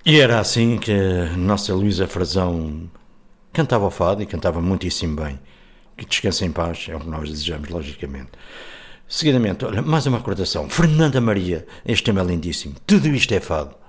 E era assim que a nossa Luísa Frazão cantava o fado e cantava muitíssimo bem. Que descanse em paz, é o que nós desejamos, logicamente. Seguidamente, olha, mais uma recordação. Fernanda Maria, este tema é lindíssimo. Tudo isto é fado.